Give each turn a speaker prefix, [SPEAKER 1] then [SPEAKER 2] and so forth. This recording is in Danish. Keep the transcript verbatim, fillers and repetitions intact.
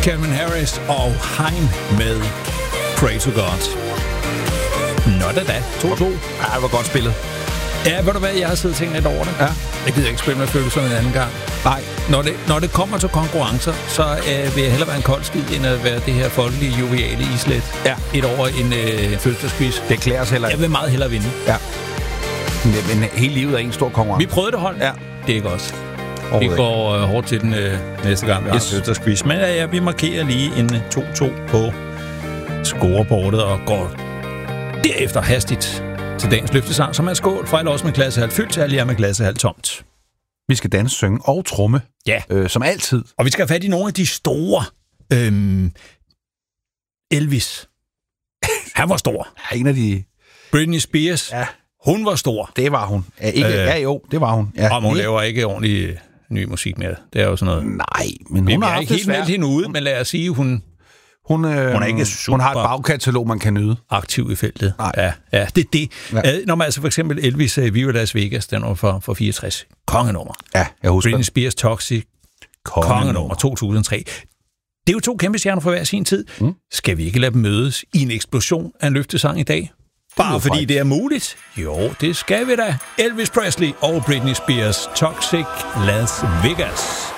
[SPEAKER 1] Calvin Harris og Haim med Pray to God. Nå da da, to to.
[SPEAKER 2] Ja, det var godt spillet.
[SPEAKER 1] Ja, ved du hvad, jeg har siddet og tænkt lidt over det.
[SPEAKER 2] Ja.
[SPEAKER 1] Jeg gider ikke spille med følelserne en anden gang.
[SPEAKER 2] Nej.
[SPEAKER 1] Når det, når det kommer til konkurrencer, så øh, vil jeg hellere være en kold skid, end at være det her folkelige, joviale islet.
[SPEAKER 2] Ja.
[SPEAKER 1] Et over en øh, fødselsdagsquiz.
[SPEAKER 2] Det klæder os heller ikke.
[SPEAKER 1] Jeg vil meget hellere vinde.
[SPEAKER 2] Ja. Men, men hele livet er en stor konkurrence.
[SPEAKER 1] Vi prøvede det, hold.
[SPEAKER 2] Ja.
[SPEAKER 1] Det er ikke os. Vi går øh, hårdt til den øh, næste gang, vi har yes. en fødselsdagsquiz. Men ja, ja, vi markerer lige en to to på scoreboardet og går derefter hastigt til dagens løftesang, som er skål. Fejl også med klassehalv fyldt til, alle jer med klassehalv tomt.
[SPEAKER 2] Vi skal danse, synge og tromme.
[SPEAKER 1] Ja.
[SPEAKER 2] Øh, som altid.
[SPEAKER 1] Og vi skal have fat i nogle af de store. Øhm, Elvis. Han var stor.
[SPEAKER 2] Ja, en af de...
[SPEAKER 1] Britney Spears.
[SPEAKER 2] Ja.
[SPEAKER 1] Hun var stor.
[SPEAKER 2] Det var hun. Ja, ikke, øh, ja jo, det var hun. Ja.
[SPEAKER 1] Og hun laver ikke ordentlig ny musik mere. Det er jo sådan noget...
[SPEAKER 2] Nej, men hun
[SPEAKER 1] vi
[SPEAKER 2] har
[SPEAKER 1] er ikke helt meldt hende ude, men lad os sige, hun...
[SPEAKER 2] Hun, øh,
[SPEAKER 1] hun er ikke
[SPEAKER 2] hun har et bagkatalog, man kan nyde.
[SPEAKER 1] Aktiv i feltet.
[SPEAKER 2] Nej.
[SPEAKER 1] Ja, ja, det er det.
[SPEAKER 2] Ja.
[SPEAKER 1] Når man altså for eksempel Elvis uh, Viva Las Vegas, den var for, for fireogtres. Kongenummer.
[SPEAKER 2] Ja, jeg husker.
[SPEAKER 1] Britney Spears Toxic. Kongenummer. Kongenummer to tusind og tre. Det er jo to kæmpe stjerner for hver sin tid. Mm. Skal vi ikke lade dem mødes i en eksplosion af en løftesang i dag? Bare fordi fejl. Det er muligt? Jo, det skal vi da. Elvis Presley og Britney Spears Toxic Las Vegas.